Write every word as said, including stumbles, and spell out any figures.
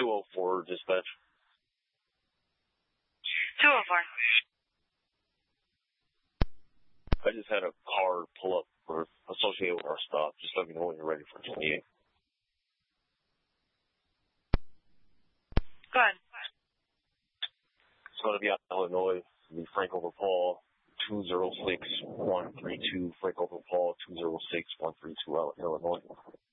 two oh four dispatch. two oh four. I just had a car pull up or associated with our stop. Just let me know when you're ready for twenty-eight. Go ahead. It's going to be out in Illinois. It'll be Frank over Paul, two oh six, one three two. Frank over Paul, two oh six, one three two out in Illinois.